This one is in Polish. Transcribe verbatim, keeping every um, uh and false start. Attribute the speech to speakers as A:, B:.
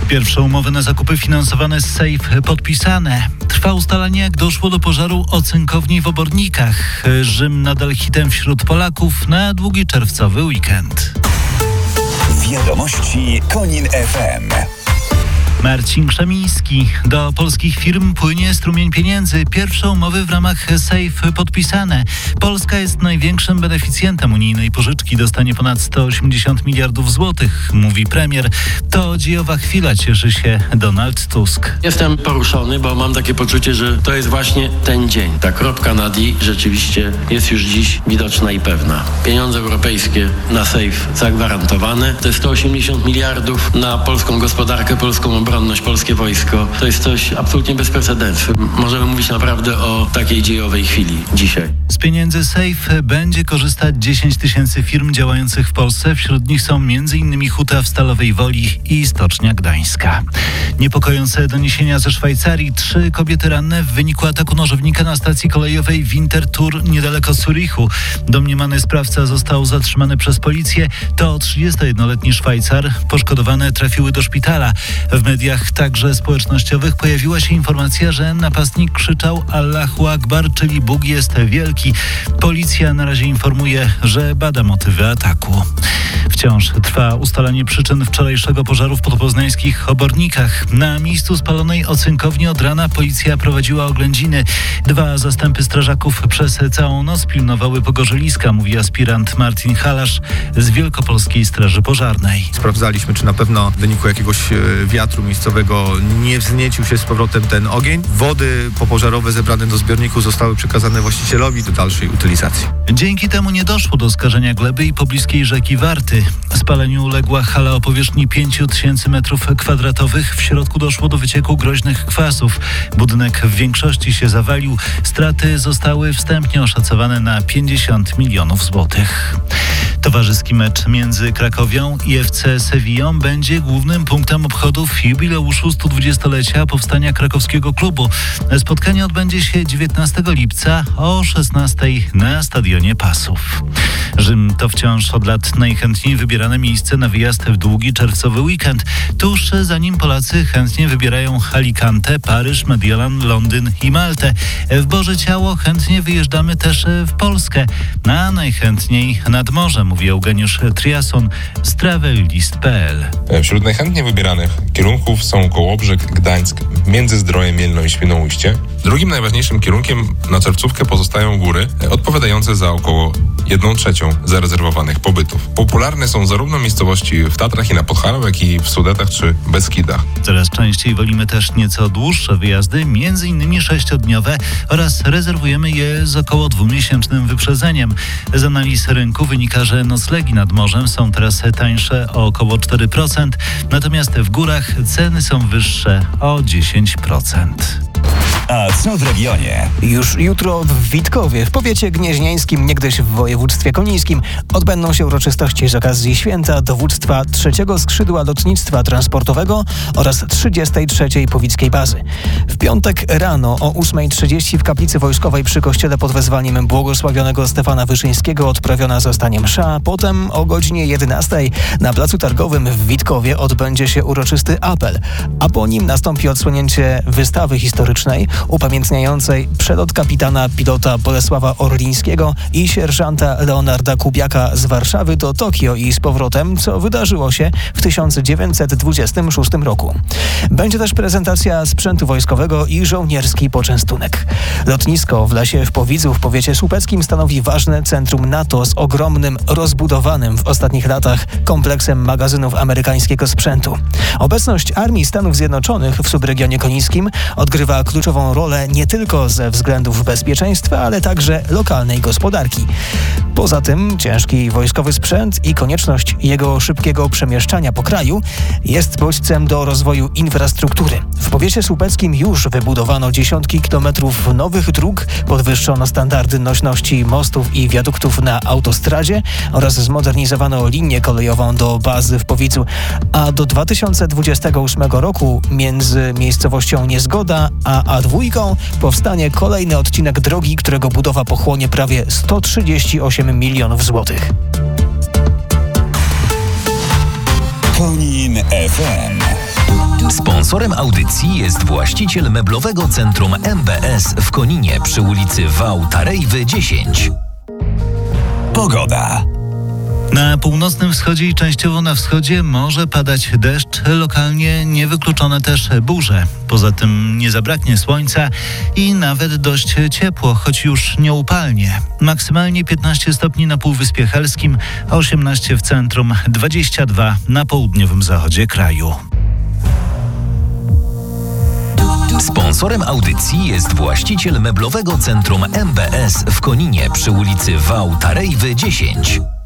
A: Pierwsze umowy na zakupy finansowane z Safe podpisane. Trwa ustalanie, jak doszło do pożaru o cynkowni w Obornikach. Rzym nadal hitem wśród Polaków na długi czerwcowy weekend.
B: Wiadomości Konin F M.
A: Marcin Krzemiński. Do polskich firm płynie strumień pieniędzy. Pierwsze umowy w ramach Safe podpisane. Polska jest największym beneficjentem unijnej pożyczki. Dostanie ponad sto osiemdziesiąt miliardów złotych, mówi premier. To dziejowa chwila, cieszy się Donald Tusk.
C: Jestem poruszony, bo mam takie poczucie, że to jest właśnie ten dzień. Ta kropka nad i rzeczywiście jest już dziś widoczna i pewna. Pieniądze europejskie na Safe zagwarantowane. Te sto osiemdziesiąt miliardów na polską gospodarkę, polską obronność, polskie wojsko. To jest coś absolutnie bez precedensu. Możemy mówić naprawdę o takiej dziejowej chwili dzisiaj.
A: Z pieniędzy Safe będzie korzystać dziesięć tysięcy firm działających w Polsce. Wśród nich są m.in. Huta w Stalowej Woli i Stocznia Gdańska. Niepokojące doniesienia ze Szwajcarii. Trzy kobiety ranne w wyniku ataku nożownika na stacji kolejowej Winterthur niedaleko Zurichu. Domniemany sprawca został zatrzymany przez policję. To trzydziestojednoletni Szwajcar. Poszkodowane trafiły do szpitala. W mediach także społecznościowych pojawiła się informacja, że napastnik krzyczał Allahu Akbar, czyli Bóg jest wielki. Policja na razie informuje, że bada motywy ataku. Wciąż trwa ustalanie przyczyn wczorajszego pożaru w podpoznańskich Obornikach. Na miejscu spalonej ocynkowni od rana policja prowadziła oględziny. Dwa zastępy strażaków przez całą noc pilnowały pogorzeliska, mówi aspirant Martin Halasz z Wielkopolskiej Straży Pożarnej.
D: Sprawdzaliśmy, czy na pewno w wyniku jakiegoś wiatru miejscowego nie wzniecił się z powrotem ten ogień. Wody popożarowe zebrane do zbiorniku zostały przekazane właścicielowi do dalszej utylizacji.
A: Dzięki temu nie doszło do skażenia gleby i pobliskiej rzeki Warty. Spaleniu uległa hala o powierzchni pięć tysięcy metrów kwadratowych. W środku doszło do wycieku groźnych kwasów. Budynek w większości się zawalił. Straty zostały wstępnie oszacowane na pięćdziesiąt milionów złotych. Towarzyski mecz między Krakowią i F C Sewillą będzie głównym punktem obchodów jubileuszu stu dwudziestolecia powstania krakowskiego klubu. Spotkanie odbędzie się dziewiętnastego lipca o szesnastej na Stadionie Pasów. Rzym to wciąż od lat najchętniej wybierane miejsce na wyjazd w długi czerwcowy weekend. Tuż za nim Polacy chętnie wybierają Alicante, Paryż, Mediolan, Londyn i Maltę. W Boże Ciało chętnie wyjeżdżamy też w Polskę, a najchętniej nad morze, mówi Eugeniusz Triason z travelist kropka p l.
E: Wśród najchętniej wybieranych kierunków są Kołobrzeg, Gdańsk, Międzyzdroje, Mielno i Świnoujście. Drugim najważniejszym kierunkiem na czerwcówkę pozostają góry, odpowiadające za około jedną trzecią zarezerwowanych pobytów. Popularne są zarówno miejscowości w Tatrach i na Podhalu, jak i w Sudetach czy Beskidach.
A: Coraz częściej wolimy też nieco dłuższe wyjazdy, między innymi sześciodniowe, oraz rezerwujemy je z około dwumiesięcznym wyprzedzeniem. Z analiz rynku wynika, że noclegi nad morzem są teraz tańsze o około cztery procent, natomiast w górach ceny są wyższe o dziesięć procent.
B: A co w regionie?
F: Już jutro w Witkowie, w powiecie gnieźnieńskim, niegdyś w województwie konińskim, odbędą się uroczystości z okazji święta dowództwa trzeciego skrzydła lotnictwa transportowego oraz trzydziestej trzeciej powickiej bazy. W piątek rano o ósmej trzydzieści w kaplicy wojskowej przy kościele pod wezwaniem błogosławionego Stefana Wyszyńskiego odprawiona zostanie msza. Potem o godzinie jedenastej na placu targowym w Witkowie odbędzie się uroczysty apel, a po nim nastąpi odsłonięcie wystawy historycznej upamiętniającej przelot kapitana pilota Bolesława Orlińskiego i sierżanta Leonarda Kubiaka z Warszawy do Tokio i z powrotem, co wydarzyło się w tysiąc dziewięćset dwudziestym szóstym roku. Będzie też prezentacja sprzętu wojskowego i żołnierski poczęstunek. Lotnisko w Lesie w Powidzu w powiecie słupeckim stanowi ważne centrum NATO z ogromnym, rozbudowanym w ostatnich latach kompleksem magazynów amerykańskiego sprzętu. Obecność Armii Stanów Zjednoczonych w subregionie konińskim odgrywa kluczową rolę nie tylko ze względów bezpieczeństwa, ale także lokalnej gospodarki. Poza tym ciężki wojskowy sprzęt i konieczność jego szybkiego przemieszczania po kraju jest bodźcem do rozwoju infrastruktury. W powiecie słupeckim już wybudowano dziesiątki kilometrów nowych dróg, podwyższono standardy nośności mostów i wiaduktów na autostradzie oraz zmodernizowano linię kolejową do bazy w Powidzu, a do dwa tysiące dwudziestego ósmego roku między miejscowością Niezgoda a A dwa powstanie kolejny odcinek drogi, którego budowa pochłonie prawie sto trzydzieści osiem milionów złotych.
B: Konin F M.
G: Sponsorem audycji jest właściciel meblowego centrum M B S w Koninie przy ulicy Wał Tarejwy dziesięć.
B: Pogoda.
A: Na północnym wschodzie i częściowo na wschodzie może padać deszcz, lokalnie niewykluczone też burze. Poza tym nie zabraknie słońca i nawet dość ciepło, choć już nieupalnie. Maksymalnie piętnaście stopni na Półwyspie Helskim, osiemnaście w centrum, dwadzieścia dwa na południowym zachodzie kraju.
G: Sponsorem audycji jest właściciel meblowego centrum M B S w Koninie przy ulicy Wał Tarejwy dziesięć.